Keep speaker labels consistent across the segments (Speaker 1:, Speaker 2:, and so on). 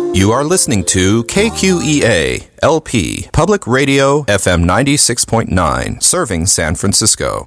Speaker 1: You are listening to KQEA LP Public Radio FM 96.9, serving San Francisco.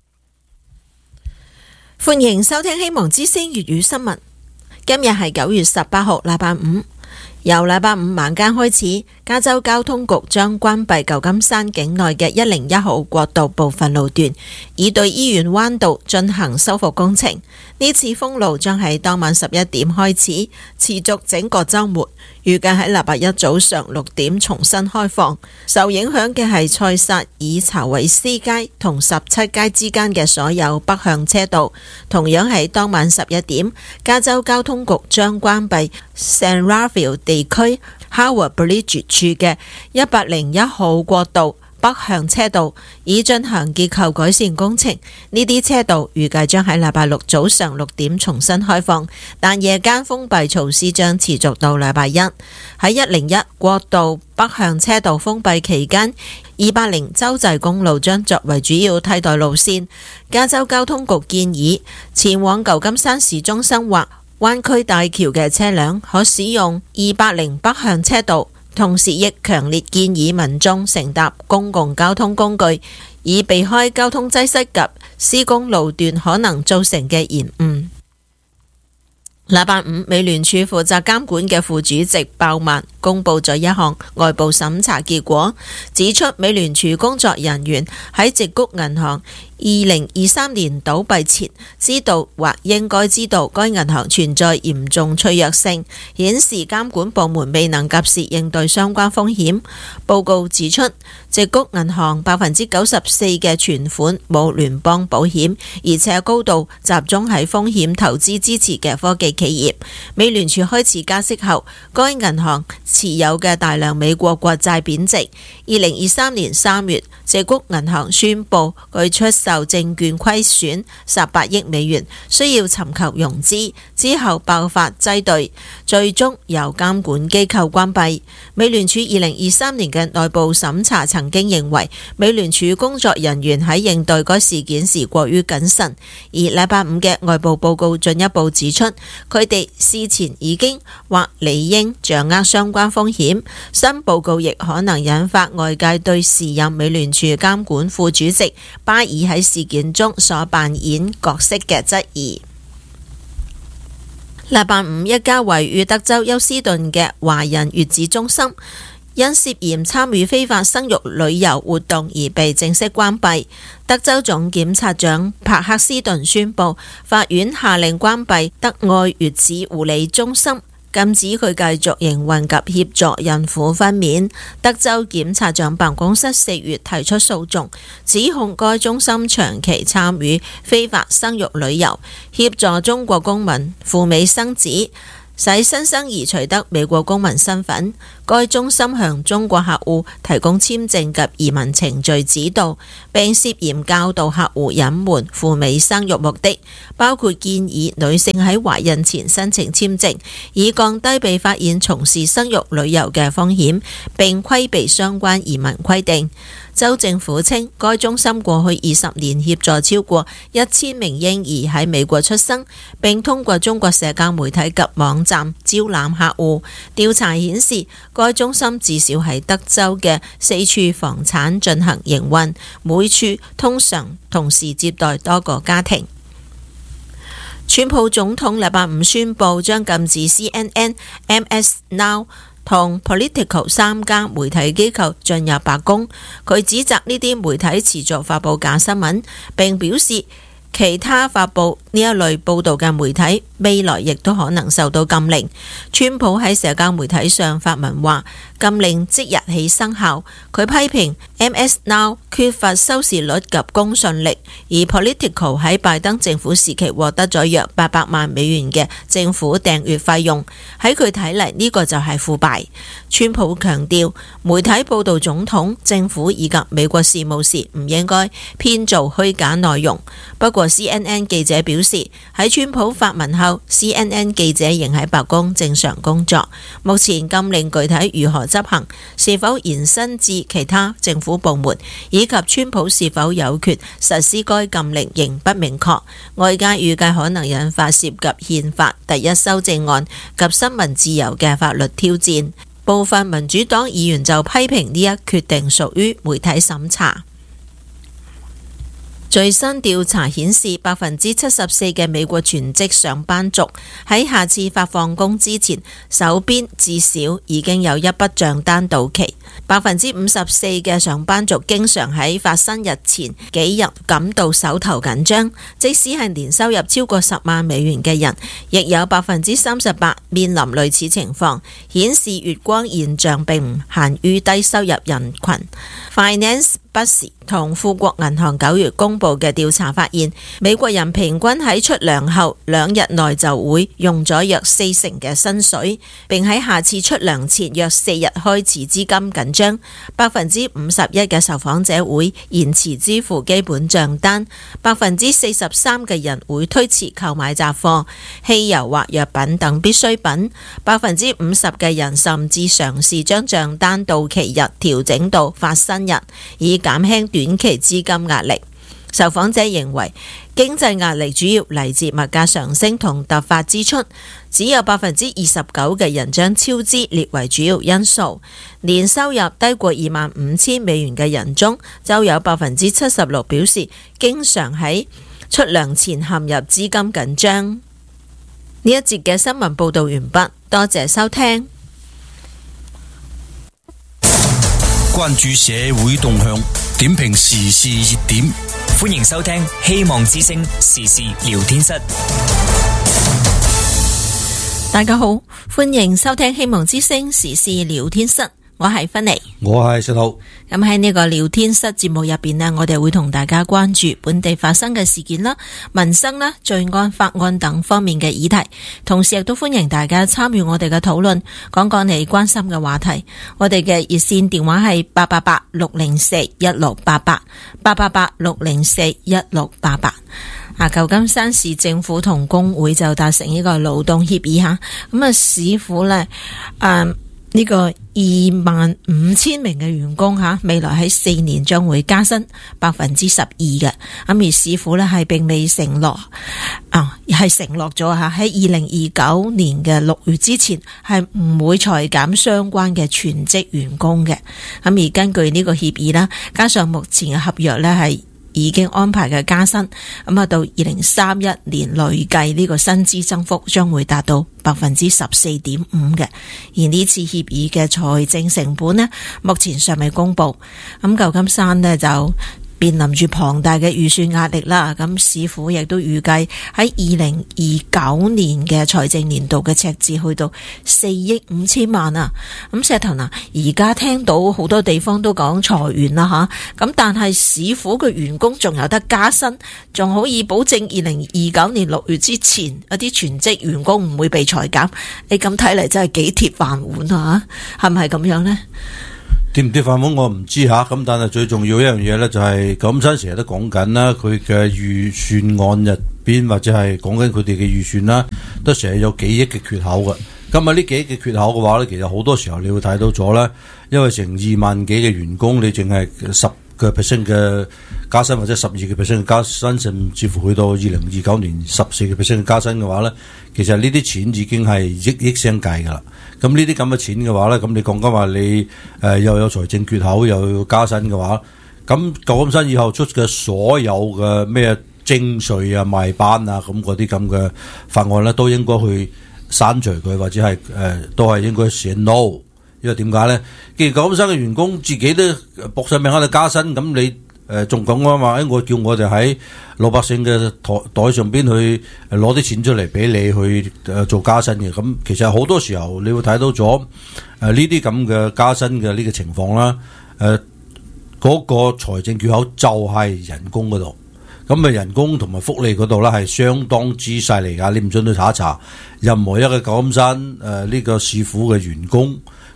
Speaker 2: 歡迎收聽希望之聲粵語新聞。今日係9月18號，禮拜五。由禮拜五晚間開始，加州交通局將關閉舊金山境內嘅101號國道部分路段，以對醫院灣道進行修復工程。呢次封路將喺當晚11點開始，持續整個週末，預計喺禮拜一早上6點重新開放。受影響嘅係塞薩爾查韋斯街同17街之間嘅所有北向車道。同樣喺當晚11點，加州交通局將關閉 San Rafael 地區 Howard Bridge 處嘅101號國道北向車道，以進行結構改善工程。呢啲車道預計將喺禮拜六早上6點重新開放，但夜間封閉措施將持續到禮拜一。喺101國道北向車道封閉期間，280州際公路將作為主要替代路線。加州交通局建議前往舊金山市中心或灣區大橋嘅車輛可使用280北向車道。同時亦強烈建議民眾乘搭公共交通工具，以避開交通擠塞及施工路段可能造成嘅延誤。禮拜五，美聯儲負責監管嘅副主席鮑曼公布咗一項外部審查結果，指出美聯儲工作人員喺矽谷銀行2023年倒閉前，知道或應該知道該銀行存在嚴重脆弱性，顯示監管部門未能及時應對相關風險。報告指出，矽谷銀行94%嘅存款冇聯邦保險，而且高度集中喺風險投資支持嘅科技企業。美聯儲開始加息後，該銀行持有嘅大量美國國債貶值。2023年3月，矽谷銀行宣布佢出售證券虧損18億美元，需要尋求融資，之後爆發擠兌，最終由監管機構關閉。美聯儲2023年嘅內部審查曾經認為，美聯儲工作人員喺應對該事件時過於謹慎，而禮拜五嘅外部報告進一步指出，佢哋事前已經或理應掌握相關風險。新報告亦可能引發外界對時任美聯儲監管副主席巴爾喺事件中所扮演角色嘅質疑。禮拜五，一家位於德州休斯頓嘅華人月子中心因涉嫌參與非法生育旅遊活動而被正式關閉。德州總檢察長帕克斯頓宣布，法院下令關閉德愛月子護理中心，禁止佢繼續營運及協助孕婦分娩。德州檢察長辦公室4月提出訴訟，指控該中心長期參與非法生育旅遊，協助中國公民赴美生子，使新生兒取得美國公民身份。該中心向中國客戶提供簽證及移民程序指導，並涉嫌教導客戶隱瞞赴美生育目的，包括建議女性喺懷孕前申請簽證，以降低被發現從事生育旅遊嘅風險，並規避相關移民規定。州政府稱，該中心過去20年協助超過1000名嬰兒喺美國出生，並通過中國社交媒體及網站招攬客戶。調查顯示，該中心至少喺德州嘅4處房產進行營運，每處通常同時接待多個家庭。川普總統禮拜五宣布將禁止 CNN、MS Now同 Politico 3家媒體機構進入白宮。佢指責呢啲媒體持續發布假新聞，並表示其他發布呢一類報導嘅媒體未來亦都可能受到禁令。川普喺社交媒體上發文話，禁令即日起生效。佢批評 MS Now 缺乏收視率及公信力，而 Politico 喺拜登政府時期獲得咗約800萬美元嘅政府訂閱費用。喺佢睇嚟，呢個就係腐敗。川普強調，媒體報導總統、政府以及美國事務時唔應該編造虛假內容。不過過 CNN 記者表示，喺川普發文後 CNN 記者仍喺白宮正常工作。目前禁令具體如何執行，是否延伸至其他政府部門，以及川普是否有權實施該禁令仍不明確。外界預計可能引發涉及憲法第一修正案及新聞自由嘅法律挑戰。部分民主黨議員就批評呢一決定屬於媒體審查。最新調查顯示，74%嘅美國全職上班族喺下次發放工之前，手邊至少已經有一筆賬單到期。54%嘅上班族經常喺發生日前幾日感到手頭緊張，即使係年收入超過10萬美元嘅人，亦有38%面臨類似情況，顯示月光現象並唔限於低收入人群。Finance Bus 同富國銀行9月公布嘅調查發現，美國人平均喺出糧後2日內就會用咗約40%嘅薪水，並喺下次出糧前約4日開始資金緊張。51% 嘅受訪者會延遲支付基本賬單，43% 嘅人會推遲購買雜貨、汽油或藥品等必需品，50% 嘅人甚至嘗試將賬單到期日調整到發生日，以減輕短期資金壓力。受訪者認為經濟壓力主要嚟自物價上升同突發支出，只有 29% 嘅人將超支列為主要因素。年收入低過25,000美元嘅人中，就有 76% 表示經常喺出糧前陷入資金緊張。呢一節嘅新聞報道完畢，多謝收聽。
Speaker 3: 關注社會動向，點評時事熱點，
Speaker 4: 歡迎收聽希望之聲時事聊天室。
Speaker 2: 大家好，歡迎收聽希望之聲時事聊天室，我係芬妮，
Speaker 3: 我係石頭。
Speaker 2: 咁喺呢個聊天室節目入邊呢，我哋會同大家關注本地發生嘅事件啦、民生啦、罪案、法案等方面嘅議題，同時亦都歡迎大家參與我哋嘅討論，講講你關心嘅話題。我哋嘅熱線電話係888-604-1688 888-604-1688。舊金山市政府同工會就達成呢個勞動協議吓，咁市府呢呢個25,000名嘅員工未來喺4年將會加薪12%嘅。而市府呢係並未承諾係承諾咗喺2029年嘅6月之前係唔會裁減相關嘅全職員工嘅。而根據呢個協議啦，加上目前嘅合約呢係已經安排嘅加薪，到2031年累計呢個薪資增幅將會達到14.5%嘅。而呢次協議嘅財政成本呢，目前尚未公布。舊金山呢就面臨住龐大嘅預算壓力啦，市府亦都預計喺2029年嘅財政年度嘅赤字去到4億5千萬啊！石頭而家聽到好多地方都講裁員啦吓，但係市府嘅員工仲有得加薪，仲可以保證2029年6月之前一啲全職員工唔會被裁減。你咁睇嚟真係幾鐵飯碗啊？係咪咁樣呢？
Speaker 3: 跌唔跌飯碗我唔知吓，咁但係最重要一樣嘢咧就係舊金山成日都講緊啦，佢嘅預算案入邊或者係講緊佢哋嘅預算啦，都成日有幾億嘅缺口嘅。咁呢幾億嘅缺口嘅話咧，其實好多時候你會睇到咗咧，因為成2萬幾嘅員工，你淨係10% 嘅加薪或者12% 嘅加薪，甚至乎去到2029年14% 嘅加薪嘅話咧，其實呢啲錢已經係億聲計噶啦。咁呢啲咁嘅錢嘅話咧，咁你講緊話你又有財政缺口又要加薪嘅話，咁舊金山以後出嘅所有嘅咩徵稅啊、賣班啊咁嗰啲咁嘅法案咧，都應該去刪除佢，或者係都係應該寫 no。因為點解咧？既然舊金山嘅員工自己都搏晒命喺度加薪，咁你仲講啊嘛？我叫我哋喺老百姓嘅袋上邊去攞啲錢出嚟俾你去做加薪嘅。咁其實好多時候你會睇到咗呢啲咁嘅加薪嘅呢個情況啦。嗰個財政缺口就係人工嗰度。咁人工同埋福利嗰度咧係相當之犀利㗎。你唔准去查一查任何一個舊金山呢個市府嘅員工。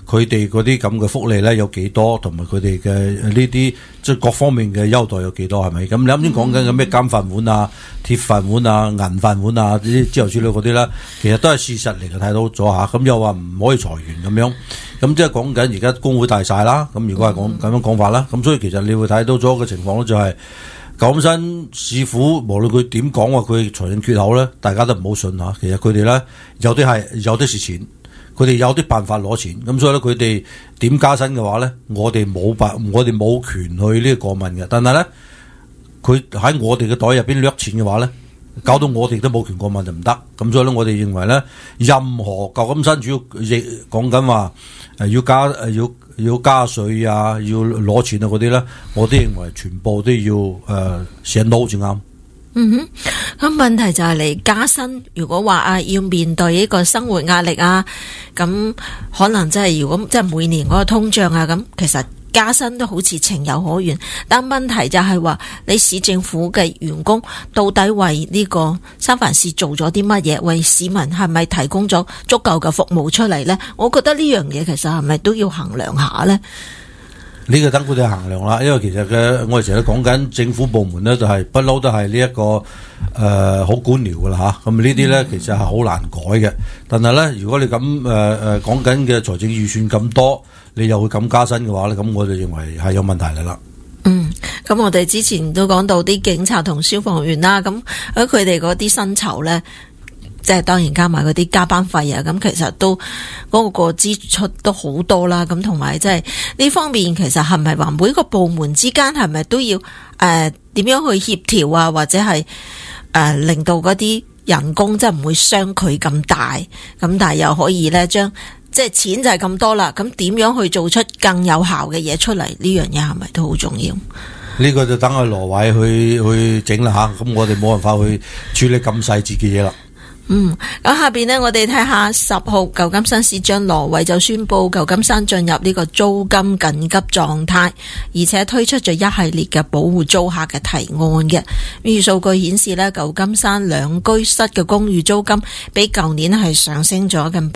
Speaker 3: 佢哋嗰啲咁嘅福利咧有幾多，同埋佢哋嘅呢啲即係各方面嘅優待有幾多係咪？咁你啱先講緊嘅咩金飯碗啊、鐵飯碗啊、銀飯碗啊呢啲之後之類嗰啲啦，其實都係事實嚟嘅，睇到咗下。咁又話唔可以裁員咁樣，咁即係講緊而家工會大晒啦。咁如果係講咁樣講法啦，咁所以其實你會睇到咗嘅情況咧就係。舊金山市府無論佢點講話佢財政缺口咧，大家都唔好信嚇。其實佢哋咧有啲係錢，佢哋有啲辦法攞錢。咁所以咧佢哋點加薪嘅話咧，我哋冇權去呢個過問嘅。但係咧，佢喺我哋嘅袋入邊掠錢嘅話咧，搞到我哋都冇權過問就唔得。咁所以咧，我哋認為咧，任何舊金山主要亦講緊話要加稅啊，要攞錢啊嗰啲咧，我都認為全部都要寫 no 至啱。
Speaker 2: 咁問題就係你加薪，如果話要面對呢個生活壓力啊，咁可能真係如果即係每年嗰個通脹啊，咁其實加薪都好似情有可原。但問題就係話你市政府嘅員工到底為呢個三藩市做咗啲乜嘢，為市民係咪提供咗足夠嘅服務出嚟呢？我覺得呢樣嘢其實係咪都要衡量下呢？
Speaker 3: 呢個等佢哋衡量啦，因為其實我哋成日都講緊政府部門咧，就係不嬲都係呢一個好官僚噶啦嚇。咁呢啲咧其實係好難改嘅。但係咧，如果你咁講緊嘅財政預算咁多，你又會咁加薪嘅話咧，咁我就認為係有問題嚟啦。
Speaker 2: 咁我哋之前都講到啲警察同消防員啦，咁佢哋嗰啲薪酬咧。即係當然加埋嗰啲加班費啊，咁其實都嗰個支出都好多啦。咁同埋即係呢方面，其實係咪話每個部門之間係咪都要點樣去協調啊，或者係令到嗰啲人工即係唔會相距咁大，咁但係又可以咧將即係錢就係咁多啦，咁點樣去做出更有效嘅嘢出嚟？呢樣嘢係咪都好重要？
Speaker 3: 呢個就等阿羅偉去整啦吓，咁我哋冇辦法去處理咁細節嘅嘢啦。
Speaker 2: 咁下邊呢，我哋睇下10號舊金山市長羅偉就宣布舊金山進入呢個租金緊急狀態，而且推出咗一系列嘅保護租客嘅提案嘅。呢數據顯示呢，舊金山兩居室嘅公寓租金比舊年係上升咗近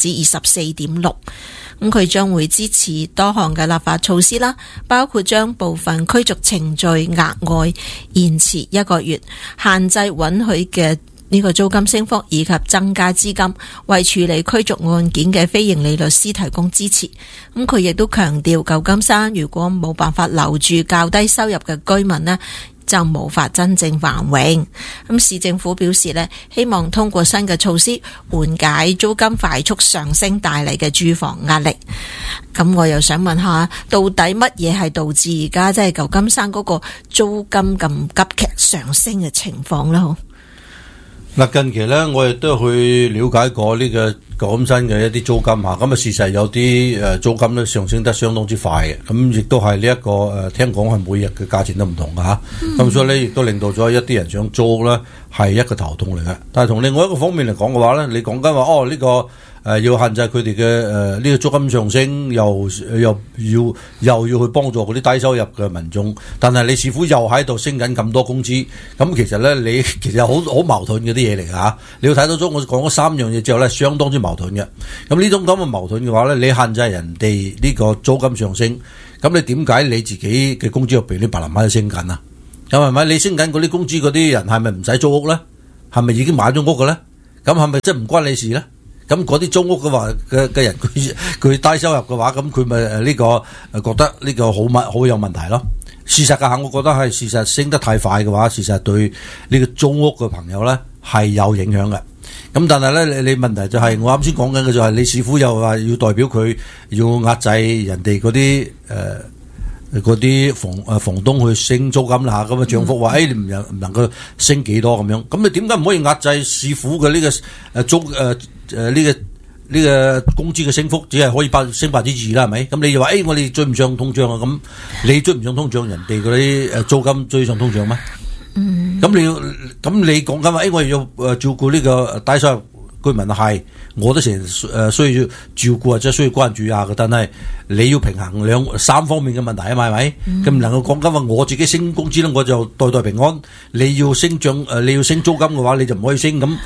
Speaker 2: 24.6%。咁佢將會支持多項嘅立法措施啦，包括將部分驅逐程序額外延遲1個月，限制允許嘅呢個租金升幅，以及增加資金為處理驅逐案件嘅非營利律師提供支持。咁佢亦都強調，舊金山如果冇辦法留住較低收入嘅居民呢，就無法真正繁榮。咁市政府表示呢，希望通過新嘅措施緩解租金快速上升帶嚟嘅住房壓力。咁我又想問下，到底乜嘢係導致而家即係舊金山嗰個租金咁急劇上升嘅情況呢？好。
Speaker 3: 嗱，近期咧，我亦都去了解過呢個舊金山嘅一啲租金嚇，咁啊事實有啲租金咧上升得相當之快嘅，咁亦都係呢一個聽講係每日嘅價錢都唔同嘅嚇，咁所以咧亦都令到咗一啲人想租屋咧係一個頭痛嚟嘅。但係從另外一個方面嚟講嘅話咧，你講緊話呢個要限制佢哋嘅呢個租金上升，又要去幫助嗰啲低收入嘅民眾，但係你似乎又喺度升緊咁多工資，咁其實咧你其實好矛盾嘅啲嘢嚟嚇。你要睇到咗我講咗3樣嘢之後咧，相當之矛盾嘅。咁呢種咁嘅矛盾嘅話咧，你限制人哋呢個租金上升，咁你點解你自己嘅工資又被啲白林媽升緊啊？咁係咪你升緊嗰啲工資嗰啲人係咪唔使租屋咧？係咪已經買咗屋嘅咧？咁係咪即係唔關你事咧？咁嗰啲租屋嘅話嘅人，佢低收入嘅話，咁佢咪呢個覺得呢個好有問題咯。事實㗎，我覺得係事實升得太快嘅話，事實對呢個租屋嘅朋友咧係有影響嘅。咁但係咧，你問題就係我啱先講緊嘅就係你市府又話要代表佢要壓制人哋嗰啲房東去升租金啦，咁啊漲幅話你唔能夠升幾多咁樣，咁你點解唔可以壓制市府嘅呢個呢個工資嘅升幅，只係可以升2%啦，係咪？咁你又話我哋追唔上通脹啊？咁你追唔上通脹，人哋嗰啲租金追上通脹咩？咁你講緊話我哋要照顧呢個低收入居民係，我都成日需要照顧或者需要關注下嘅，但係你要平衡3方面嘅問題啊嘛，係咪？咁唔能夠講緊話我自己升工資咧，我就代平安。你要升租金嘅話，你就唔可以升咁。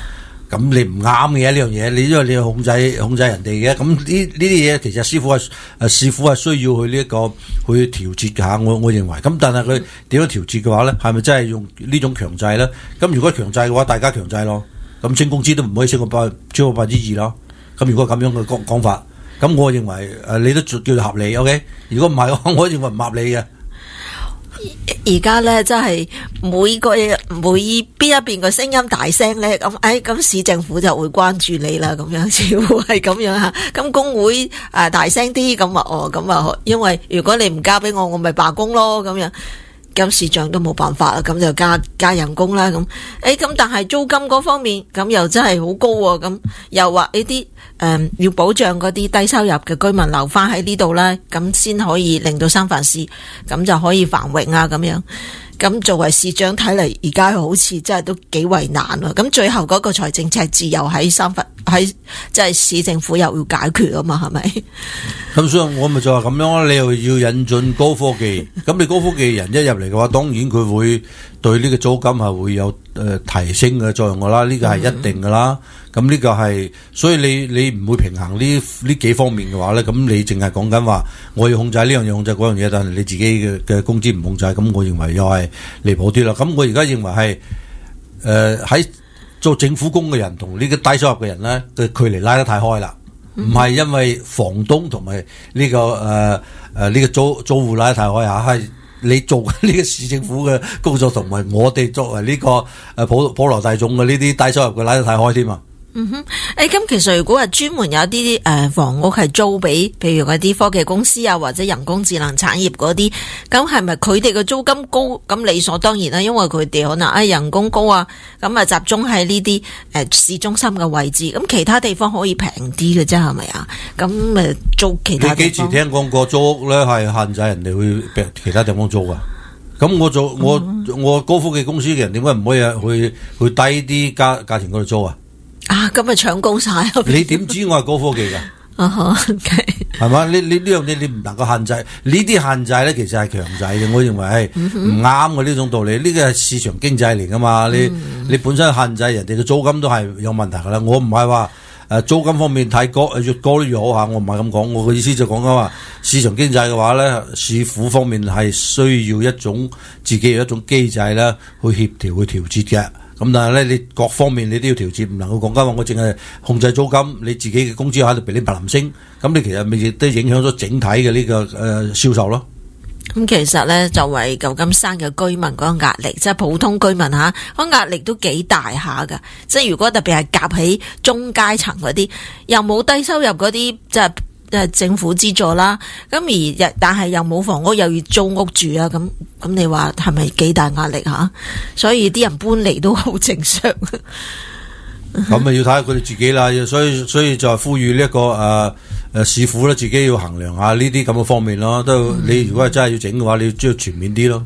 Speaker 3: 咁你唔啱嘅呢樣嘢，你因為你要控制人哋嘅，咁呢啲嘢其實市府係需要去呢個去調節嘅嚇，我認為。咁但係佢點樣調節嘅話咧，係咪真係用呢種強制咧？咁如果強制嘅話，大家強制咯，咁升工資都唔可以升過超過2%咯。咁如果咁樣嘅講法，咁我認為你都叫做合理 ，OK？ 如果唔係嘅話，我認為唔合理嘅。
Speaker 2: 而家咧真係每邊一邊個聲音大聲咧，咁市政府就會關注你啦，咁樣似乎係咁樣吓。咁工會大聲啲，咁因為如果你唔交俾我咪罷工咯，咁樣。咁市長都冇辦法啦，咁就加人工啦，咁但係租金嗰方面咁又真係好高喎，咁又話呢啲要保障嗰啲低收入嘅居民留翻喺呢度啦，咁先可以令到三藩市咁就可以繁榮啊，咁樣。咁作為市長睇嚟，而家好似真係都幾為難喎。咁最後嗰個財政赤字又喺即係市政府又要解決啊嘛，係咪？
Speaker 3: 咁所以我咪就話咁樣，你又要引進高科技，咁你高科技人一入嚟嘅話，當然佢會對呢個租金係會有提升嘅作用噶啦，呢個係一定噶啦。咁呢個係，所以你唔會平衡呢幾方面嘅話咧，咁你淨係講緊話我要控制呢樣嘢，控制嗰樣嘢，但係你自己嘅工資唔控制，咁我認為又係離譜啲啦。咁我而家認為係喺做政府工嘅人同呢個低收入嘅人咧嘅距離拉得太開啦，唔係因為房東同埋呢個租戶拉得太開嚇，係你做呢個市政府嘅工作同埋我哋作為呢個普羅大眾嘅呢啲低收入嘅拉得太開添啊！
Speaker 2: 咁其實如果係專門有啲房屋係租俾，譬如嗰啲科技公司啊，或者人工智能產業嗰啲，咁係咪佢哋嘅租金高？咁理所當然啦，因為佢哋可能人工高啊，咁集中喺呢啲市中心嘅位置，咁其他地方可以平啲嘅啫，係咪啊？咁租其他地方。
Speaker 3: 你幾時聽講過租屋咧係限制人哋去其他地方租啊？咁我高科技公司嘅人點解唔可以去低啲價錢嗰度租啊？
Speaker 2: 咁咪搶高晒！
Speaker 3: 你點知我係高科技㗎？係嘛？你呢樣嘢你唔能夠限制，呢啲限制咧其實係強制嘅。我認為係唔啱嘅呢種道理。呢個係市場經濟嚟㗎嘛？你本身限制人哋嘅租金都係有問題㗎啦。我唔係話租金方面太高，越高越好嚇。我唔係咁講。我嘅意思就講緊話市場經濟嘅話咧，市府方面係需要自己有一種機制咧去協調去調節嘅。咁但係咧，你各方面你都要調節，唔能夠講緊話我淨係控制租金，你自己嘅工資喺度俾你白林升，咁你其實咪亦都影響咗整體嘅呢個銷售咯。
Speaker 2: 咁其實咧，作為舊金山嘅居民嗰個壓力，即係普通居民嚇，嗰壓力都幾大下噶。即係如果特別係夾喺中階層嗰啲，又冇低收入嗰啲，即係政府資助啦。咁但係又冇房屋，又要租屋住啊。咁你話係咪幾大壓力嚇？所以啲人搬嚟都好正常。
Speaker 3: 咁咪要睇下佢哋自己啦。所以就係呼籲呢一個市府咧，自己要衡量下呢啲咁嘅方面咯。你如果係真係要整嘅話，你要知道全面啲咯。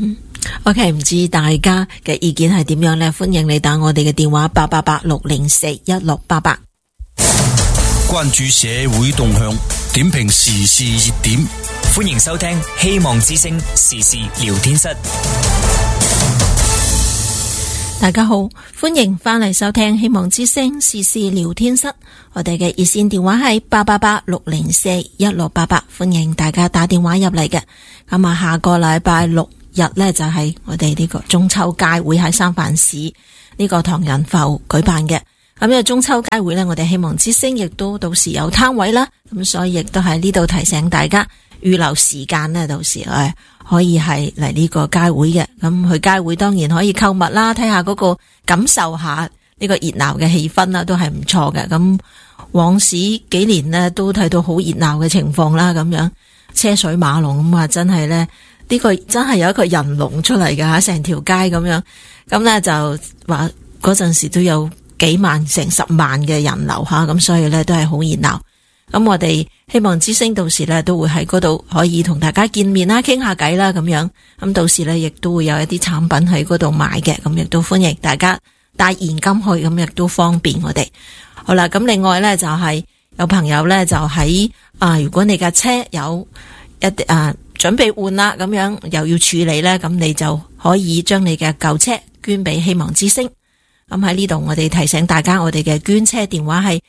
Speaker 2: OK， 唔知大家嘅意見係點樣呢？歡迎你打我哋嘅電話888-604-1688。
Speaker 5: 關注社會動向，點評時事熱點。
Speaker 4: 歡迎收聽希望之聲時事聊天室。
Speaker 2: 大家好，歡迎翻嚟收聽希望之聲時事聊天室。我哋嘅熱線電話係888-604-1688，歡迎大家打電話入嚟嘅。咁啊，下個禮拜6日呢，就係我哋呢個中秋佳會喺三藩市呢個唐人埠舉辦嘅。咁呢個中秋佳會呢，我哋希望之聲亦都到時有攤位啦。咁所以亦都喺呢度提醒大家預留時間呢，到時可以係嚟呢個佳會嘅。咁去佳會當然可以購物啦，睇下嗰個感受下呢個熱鬧嘅氣氛啦，都係唔錯嘅。咁往時幾年呢，都睇到好熱鬧嘅情況啦，咁樣車水馬龍咁啊，真係呢，呢個真係有一個人龍出嚟嘅吓，成條街咁樣。咁呢，就話嗰陣時都有幾萬成10萬嘅人流吓，咁所以呢，都係好熱鬧。咁我哋希望之聲到時呢，都會喺嗰度可以同大家見面啦，傾下偈啦咁樣。咁到時呢，亦都會有一啲產品喺嗰度買嘅，咁亦都歡迎大家帶現金去，咁亦都方便我哋。好啦，咁另外呢，就係有朋友呢，就喺如果你架車有一準備換啦，咁樣又要處理呢，咁你就可以將你嘅舊車捐俾希望之聲。 咁喺呢度我哋提醒大家，我哋嘅捐車電話係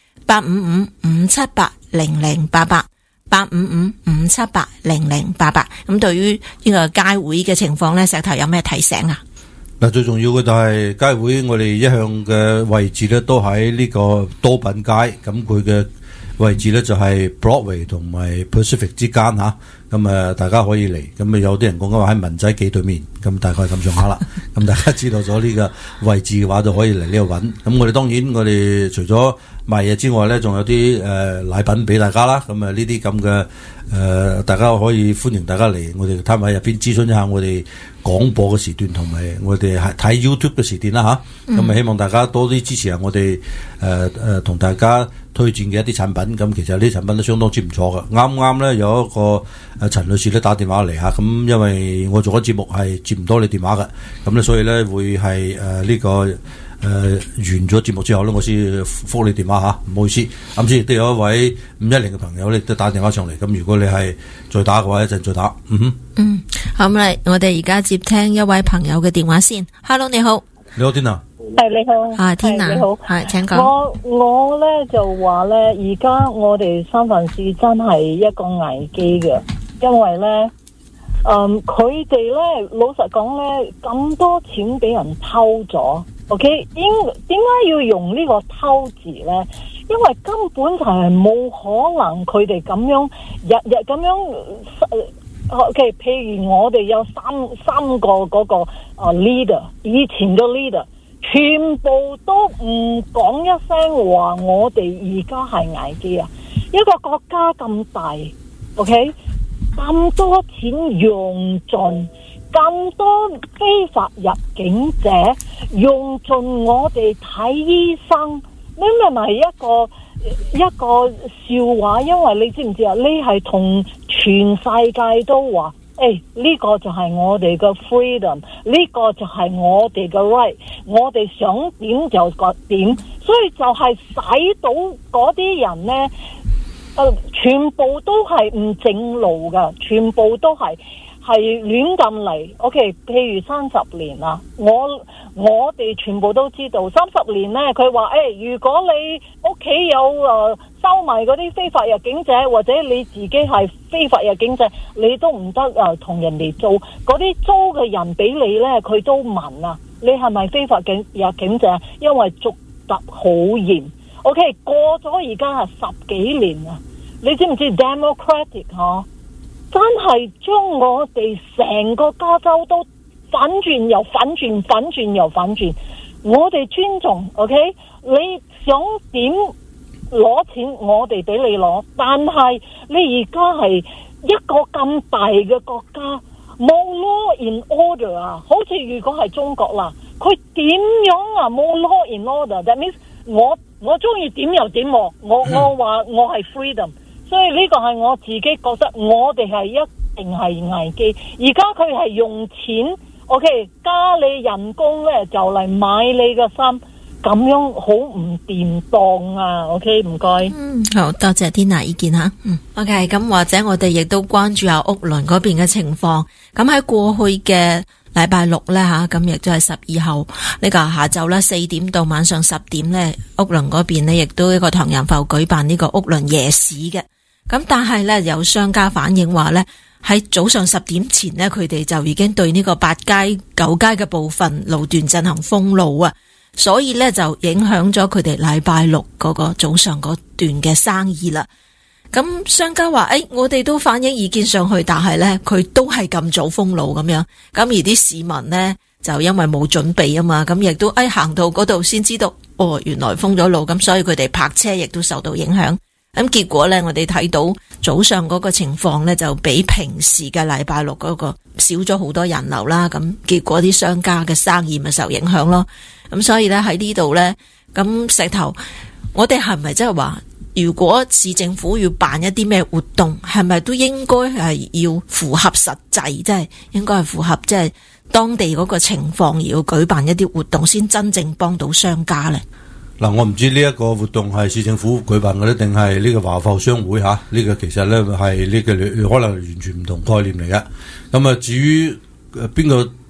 Speaker 2: 855-578-0088，855-578-0088。咁對於呢個街會嘅情況呢，石頭有咩提醒啊？
Speaker 3: 嗱，最重要嘅就係街會，我哋一向嘅位置咧都喺呢個多品街，咁佢嘅位置咧就係 Broadway 同埋 Pacific 之間嚇，咁大家可以嚟，咁有啲人講緊話喺文仔記對面，咁大概咁上下啦，咁大家知道咗呢個位置嘅話，就可以嚟呢度揾。咁我哋當然我哋除咗賣嘢之外咧，仲有啲禮品俾大家啦，咁呢啲咁嘅大家可以歡迎大家嚟我哋攤位入邊諮詢一下我哋廣播嘅時段同埋我哋係睇 YouTube 嘅時段啦嚇，咁希望大家多啲支持下我哋同大家推薦嘅一啲產品，咁其實呢啲產品都相當之唔錯嘅。啱啱咧有一個陳女士咧打電話嚟嚇，咁因為我做咗節目係接唔到你電話嘅，咁咧所以咧會係呢個完咗節目之後咧，我先覆你電話嚇，唔好意思。啱先亦都有一位510嘅朋友咧都打電話上嚟，咁如果你係再打嘅話，一陣再打。
Speaker 2: 好咁我哋而家接聽一位朋友嘅電話先。Hello， 你好。
Speaker 3: 你好，天娜。
Speaker 6: 係你好，
Speaker 2: 天娜，
Speaker 6: 你好，
Speaker 2: 係請講。
Speaker 6: 我咧就話咧，而家我哋三藩市真係一個危機嘅，因為咧，佢哋咧老實講咧，咁多錢俾人偷咗 ，OK？ 點解要用呢個偷字咧？因為根本就係冇可能佢哋咁樣日日咁樣。OK， 譬如我哋有三個嗰個leader， 以前嘅 leader。全部都唔講一聲話，我哋而家係危機啊！一個國家咁大 ，OK， 咁多錢用盡，咁多非法入境者用盡我哋睇醫生，你明唔明一個笑話？因為你知唔知啊？你係同全世界都話。呢個就係我哋嘅 freedom， 呢個就係我哋嘅 right， 我哋想點就點，所以就係使到嗰啲人呢，全部都係唔正路噶，全部都係亂咁嚟。OK， 譬如30年啦，我哋全部都知道30年呢，佢話如果你屋企有收埋嗰啲非法入境者，或者你自己係非法入境者，你都唔得同人哋租嗰啲租嘅人俾你呢，佢都問啊，你係咪非法入境者？因為捉得好嚴。OK， 過咗而家係10幾年啊，你知唔知 Democratic 真係將我哋成個加州都反轉又反轉，反轉又反轉。我哋尊重 OK， 你想點攞錢我哋俾你攞，但係你而家係一個咁大嘅國家，冇 law in order 啊！好似如果係中國啦，佢點樣啊冇 law in order？That means 我中意點又點，我話我係 freedom， 所以呢個係我自己覺得我哋係一定係危機。而家佢係用錢 OK 加你人工咧，就嚟買你嘅心。咁樣好唔掂當啊 ！OK， 唔該。
Speaker 2: 好多謝天娜意見吓。OK， 咁或者我哋亦都關注下屋崙嗰邊嘅情況。咁喺過去嘅禮拜六咧吓，咁亦都係12號呢個下晝啦4點到晚上10點咧，屋崙嗰邊咧亦都一個唐人埠舉辦呢個屋崙夜市嘅。咁但係咧有商家反映話咧，喺早上10點前咧，佢哋就已經對呢個8街9街嘅部分路段進行封路啊。所以咧就影響咗佢哋禮拜六嗰個早上嗰段嘅生意啦。咁商家話我哋都反映意見上去，但係咧佢都係咁早封路咁樣。咁而啲市民呢，就因為冇準備啊嘛，咁亦都行到嗰度先知道原來封咗路，咁所以佢哋泊車亦都受到影響。咁結果咧，我哋睇到早上嗰個情況咧，就比平時嘅禮拜六嗰個少咗好多人流啦。咁結果啲商家嘅生意咪受影響咯。咁所以咧喺呢度咧，咁石頭，我哋係咪即係話，如果市政府要辦一啲咩活動，係咪都應該係要符合實際，即係應該係符合即係當地嗰個情況，而要舉辦一啲活動，先真正幫到商家咧？
Speaker 3: 嗱，我唔知呢一個活動係市政府舉辦嘅咧，定係呢個華埠商會吓？呢個其實咧係呢個可能完全唔同概念嚟嘅。咁啊，至於邊個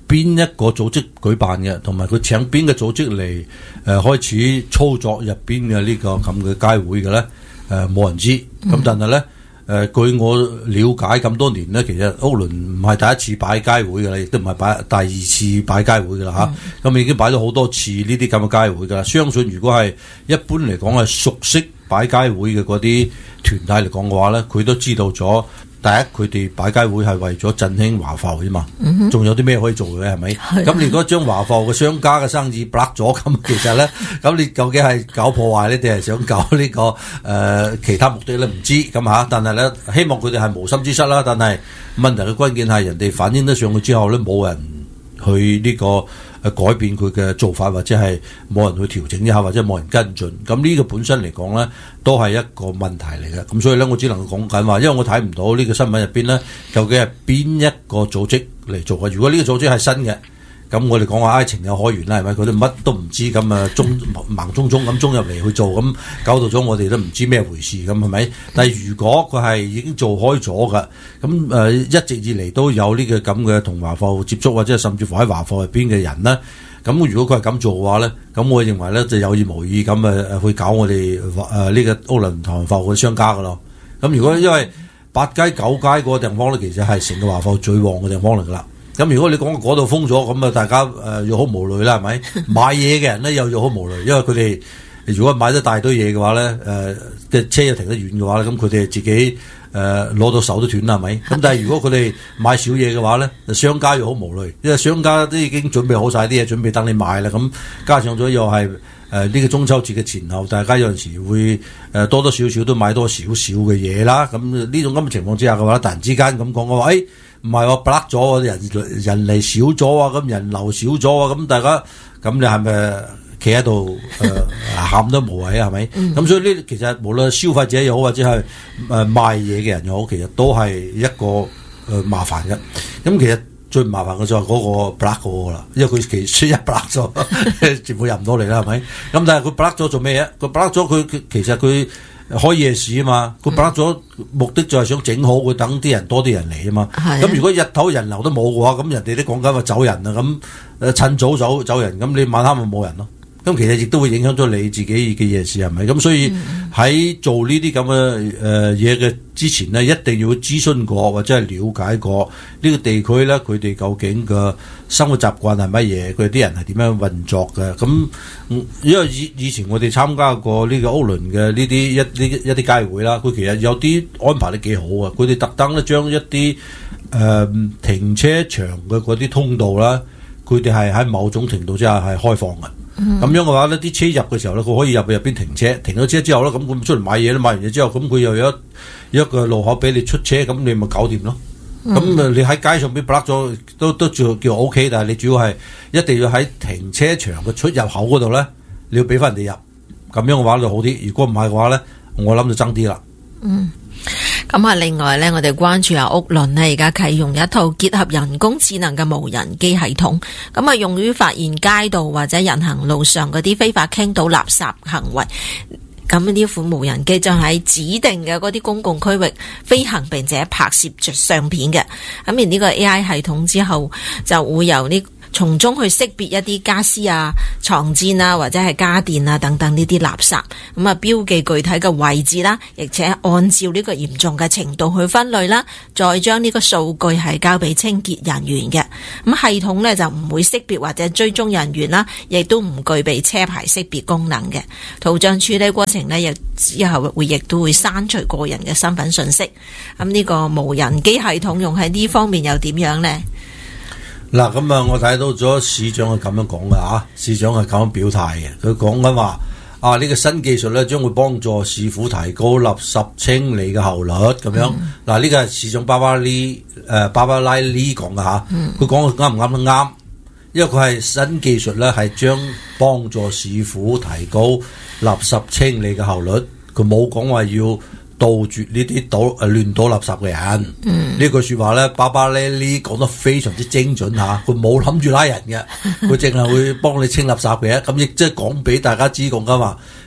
Speaker 3: 邊一個組織舉辦嘅，同埋佢請邊個組織嚟開始操作入邊嘅呢個咁嘅街會嘅咧？冇人知。咁但係咧據我了解咁多年咧，其實歐倫唔係第一次擺街會嘅啦，亦都唔係第二次擺街會嘅啦嚇。咁已經擺咗好多次呢啲咁嘅街會嘅啦。相信如果係一般嚟講係熟悉擺街會嘅嗰啲團體嚟講嘅話咧，佢都知道咗。第一，佢哋擺街會係為咗振興華埠啫嘛，仲有啲咩可以做嘅係咪？咁你如果將華埠嘅商家嘅生意 block 咗，咁其實咧，咁你究竟係搞破壞呢定係想搞呢個其他目的咧？唔知咁嚇。但係咧，希望佢哋係無心之失啦。但係問題嘅關鍵係人哋反映得上去之後咧，冇人去呢個改變佢嘅做法，或者係冇人去調整一下，或者冇人跟進。咁呢個本身嚟講咧，都係一個問題嚟嘅。咁所以咧，我只能夠講緊話，因為我睇唔到呢個新聞入邊咧，究竟係邊一個組織嚟做嘅。如果呢個組織係新嘅，咁我哋講話情有可原啦，係咪？佢哋乜都唔知咁盲中中咁衝入嚟去做，咁搞到咗我哋都唔知咩回事咁，係咪？但係如果佢係已經做開咗嘅，咁一直以嚟都有呢個咁嘅同華埠接觸，或者甚至乎喺華埠入邊嘅人咧，咁如果佢係咁做嘅話咧，咁我認為咧就有意無意咁去搞我哋呢個歐倫唐人埠嘅商家噶咯。咁如果因為8街9街嗰個地方咧，其實係成個華埠最旺嘅地方嚟噶啦。咁如果你講嗰度封咗，咁啊大家又好無慮啦，係咪？買嘢嘅人咧又好無慮，因為佢哋如果買得大堆嘢嘅話咧，嘅車又停得遠嘅話咧，咁佢哋自己攞到手都斷啦，係咪？咁但係如果佢哋買少嘢嘅話咧，商家又好無慮，因為商家都已經準備好晒啲嘢，準備等你買啦。咁加上咗又係呢個中秋節嘅前後，大家有陣時會多多少少都買多少少嘅嘢啦。咁呢種咁嘅情況之下嘅話，突然之間咁講嘅話，唔係我 block 咗，人嚟少咗啊，咁人流少咗啊，咁大家咁你係咪企喺度喊都無謂啊？係咪？咁所以呢，其實無論消費者又好，或者係賣嘢嘅人又好，其實都係一個麻煩嘅。咁其實最麻煩嘅就係嗰個 block 嗰個啦，因為佢其實一 block 咗，全部入唔到嚟啦，係咪？咁但係佢 block 咗做咩嘢？佢 block 咗佢其實佢開夜市啊嘛，佢 block 咗目的就係想整好佢，等啲人多啲人嚟啊嘛。咁如果日頭人流都冇嘅話，咁人哋都講緊話走人啊，咁趁早走人，咁你晚黑咪冇人咯。咁其實亦都會影響咗你自己嘅夜市係咪？咁所以喺做呢啲咁嘅嘢嘅之前呢，一定要諮詢過或者係了解過呢個地區咧，佢哋究竟嘅生活習慣係乜嘢，佢哋啲人係點樣運作嘅。咁因為以前我哋參加過呢個歐倫嘅呢啲一啲街會啦，佢其實有啲安排得幾好啊。佢哋特登咧將一啲停車場嘅嗰啲通道啦，佢哋係喺某種程度之下係開放嘅。咁樣嘅話呢，啲車入嘅時候咧，佢可以入去入邊停車，停咗車之後咧，咁佢出嚟買嘢咧，買完嘢之後，咁佢又有一個路口俾你出車，咁你咪搞掂咯。咁你喺街上邊 block 咗，都叫 OK， 但係你主要係一定要喺停車場嘅出入口嗰度咧，你要俾翻人哋入，咁樣嘅話就好啲。如果唔係嘅話咧，我諗就爭啲啦。
Speaker 2: 咁啊，另外呢，我哋關注下屋崙呢，而家啟用一套結合人工智能嘅無人機系統，咁啊用於發現街道或者人行路上嗰啲非法傾倒垃圾行為。咁呢款無人機將喺指定嘅嗰啲公共區域飛行，並且拍攝着相片嘅。咁而呢個 AI 系統之後就會由從中去識別一啲家私啊、床墊啊或者係家電啊等等呢啲垃圾，咁啊標記具體嘅位置啦，而且按照呢個嚴重嘅程度去分類啦，再將呢個數據係交俾清潔人員嘅。咁系統呢就唔會識別或者追蹤人員啦，亦都唔具備車牌識別功能嘅。圖像處理過程呢，亦之後亦都會刪除個人嘅身份信息。咁呢個無人機系統用喺呢方面又點樣呢？
Speaker 3: 嗱，咁啊，我睇到咗市長係咁樣講嘅嚇，市長係咁樣表態嘅。佢講緊話呢個新技術咧將會幫助市府提高垃圾清理嘅效率咁樣。嗱，呢個係市長巴巴拉利講嘅嚇，佢講啱唔啱都啱，因為佢係新技術咧係將幫助市府提高垃圾清理嘅效率，佢冇講話要杜絕呢啲亂倒垃圾嘅人。呢句說話咧，巴巴咧呢講得非常之精準吓，佢冇諗住拉人嘅，佢淨係會幫你清垃圾嘅。咁亦即係講俾大家知講噶嘛，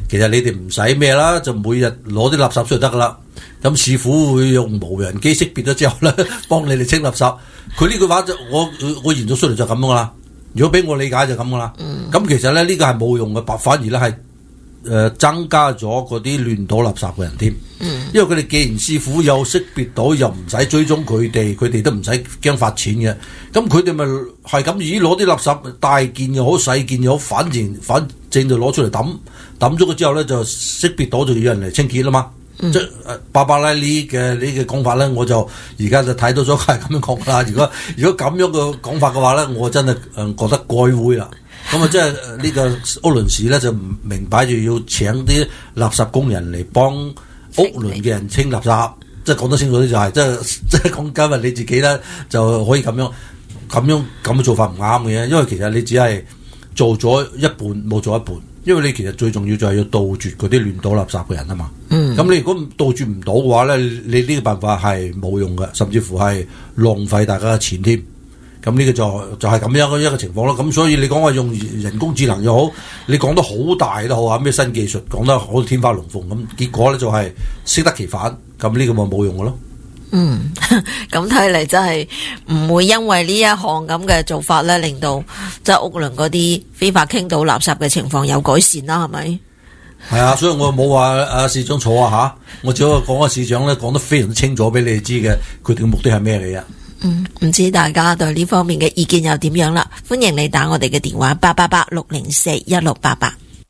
Speaker 3: 其實你哋唔使咩啦，就每日攞啲垃圾出就得噶啦。咁市府會用無人機識別咗之後咧，幫你哋清垃圾。佢呢句話就我研究出嚟就咁噶啦。如果俾我理解就咁噶啦。咁其實咧呢個係冇用嘅，反而咧係增加咗嗰啲亂倒垃圾嘅人添。因為佢哋既然市府有識別到，又唔使追蹤佢哋都唔使驚罰錢嘅。咁佢哋咪係咁攞啲垃圾大件又好細件又好，反正就攞出嚟抌咗佢之後咧，就識別到就要人嚟清潔啦嘛。即係巴巴拉呢嘅講法咧，我就而家就睇到咗係咁樣講啦。如果咁樣嘅講法嘅話咧，我真係覺得該會啦。咁啊，即係呢個屋崙市咧就明擺住要請啲垃圾工人嚟幫屋崙嘅人清垃圾，即係講得清楚啲就係，即係講今日你自己咧就可以咁嘅做法唔啱嘅，因為其實你只係做咗一半冇做一半。因為你其實最重要就係要杜絕嗰啲亂倒垃圾嘅人啊嘛。咁你如果杜絕唔到嘅話咧，你呢個辦法係冇用嘅，甚至乎係浪費大家嘅錢添。咁呢個就係咁樣嘅一個情況咯。咁所以你講話用人工智能又好，你講得好大都好啊，咩新技術講得好似天花龍鳳咁，結果咧就係適得其反。咁呢個咪冇用嘅咯。
Speaker 2: 咁睇嚟真係唔會因為呢一項咁嘅做法咧，令到即係屋崙嗰啲非法傾倒垃圾嘅情況有改善啦，係咪？
Speaker 3: 係啊，所以我冇話阿市長坐下，我只係講阿市長咧講得非常之清楚俾你哋知嘅，佢哋嘅目的係咩嚟嘅。
Speaker 2: 唔知大家對呢方面嘅意見又點樣啦？歡迎你打我哋嘅電話888-604-1688。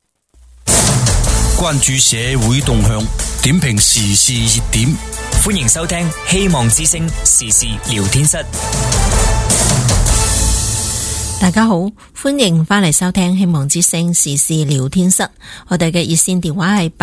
Speaker 5: 關注社會動向，點評時事熱點。
Speaker 4: 歡迎收聽希望之聲時事聊天室。
Speaker 2: 大家好，歡迎翻嚟收聽希望之聲時事聊天室。我哋嘅熱線電話係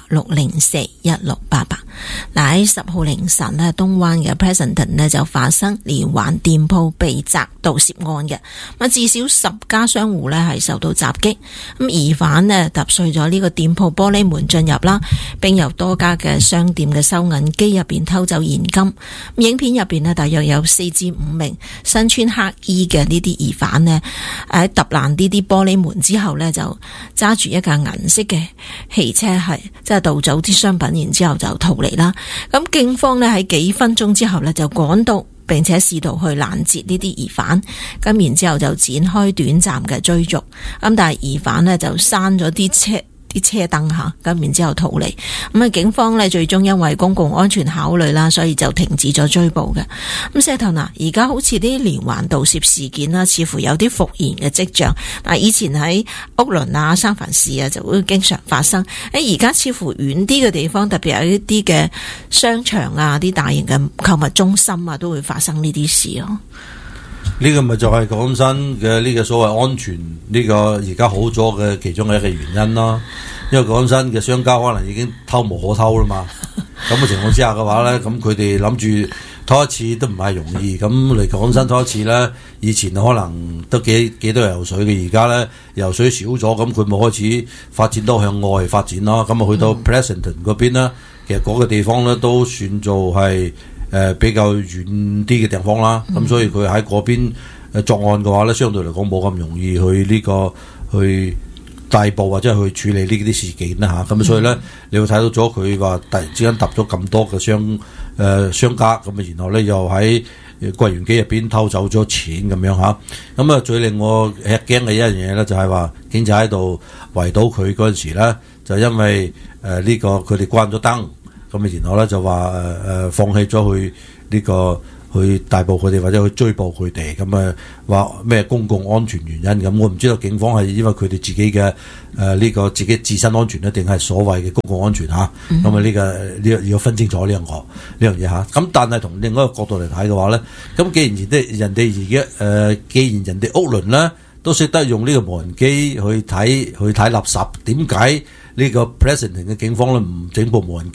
Speaker 2: 888-604-1688。喺10號凌晨咧，東灣嘅 Pleasanton 咧就發生連環店鋪被砸盜竊案嘅，至少10家商戶咧係受到襲擊。疑犯咧揼碎咗呢個店鋪玻璃門進入啦，並由多家嘅商店嘅收銀機入邊偷走現金。影片入邊咧大約有4至5名身穿黑衣嘅呢啲疑犯咧，喺揼爛呢啲玻璃門之後咧，就揸住一架銀色嘅汽車，係即係盜走啲商品，然之後就逃離啦。咁警方咧喺幾分鐘之後咧就趕到，並且試圖去攔截呢啲疑犯。咁然之後就展開短暫嘅追逐。咁但係疑犯咧就閂咗啲車燈吓，咁然之後逃離。警方咧最終因為公共安全考慮啦，所以就停止咗追捕嘅。石頭嗱，而家好似啲連環盜竊事件啦，似乎有啲復燃嘅跡象。以前喺屋崙啊、三藩市啊就會經常發生。而家似乎遠啲嘅地方，特別係一啲嘅商場啊、啲大型嘅購物中心啊，都會發生呢啲事咯。
Speaker 3: 呢個咪就係講真嘅呢個所謂安全呢個而家好咗嘅其中嘅一個原因咯。因為講真嘅商家可能已經偷無可偷啦嘛。咁嘅情況之下嘅話咧，咁佢哋諗住偷一次都唔係容易。咁嚟講真偷一次咧，以前可能都幾多游水嘅，而家咧游水少咗，咁佢咪開始發展到向外發展咯。咁啊去到 Pleasanton 嗰邊咧，其實嗰個地方咧都算做係比較遠啲嘅地方啦，咁所以佢喺嗰邊作案嘅話咧，相對嚟講冇咁容易去逮捕或者去處理呢啲事件啦嚇。咁所以咧，你會睇到咗佢話突然之間揼咗咁多嘅商家，咁然後咧又喺櫃員機入邊偷走咗錢咁樣嚇。咁啊最令我吃驚嘅一樣嘢咧，就係話警察喺度圍到佢嗰陣時咧，就因為呢個佢哋關咗燈。咁然後咧就話放棄咗去逮捕佢哋或者去追捕佢哋，咁話咩公共安全原因咁，我唔知道警方係因為佢哋自己嘅呢個自己自身安全咧，定係所謂嘅公共安全嚇？咁呢個要分清楚呢樣嘢嚇。咁但係從另外一個角度嚟睇嘅話咧，咁既然人哋屋崙咧都識得用呢個無人機去睇垃圾，點解呢個 Pleasanton 嘅警方咧唔整部無人